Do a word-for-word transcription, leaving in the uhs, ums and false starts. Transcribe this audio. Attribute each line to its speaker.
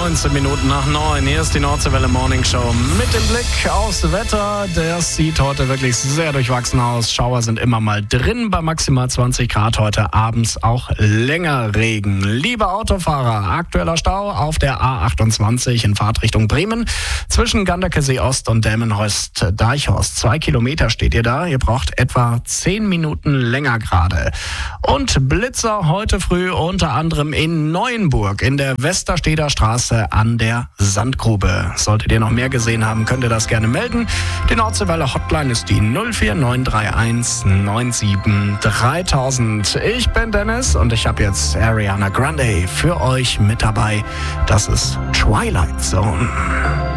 Speaker 1: neunzehn Minuten nach neun. Hier ist die Nordseewelle Morning Show mit dem Blick aufs Wetter. Das sieht heute wirklich sehr durchwachsen aus. Schauer sind immer mal drin bei maximal zwanzig Grad. Heute abends auch länger Regen. Liebe Autofahrer, aktueller Stau auf der A achtundzwanzig in Fahrtrichtung Bremen. Zwischen Ganderkesee Ost und Delmenhorst-Deichhorst. Zwei Kilometer steht ihr da. Ihr braucht etwa zehn Minuten länger gerade. Und Blitzer heute früh unter anderem in Neuenburg in der Westersteder Straße an der Sandgrube. Solltet ihr noch mehr gesehen haben, könnt ihr das gerne melden. Die Nordseewelle Hotline ist die null vier neun drei eins neun sieben dreitausend. Ich bin Dennis und ich habe jetzt Ariana Grande für euch mit dabei. Das ist Twilight Zone.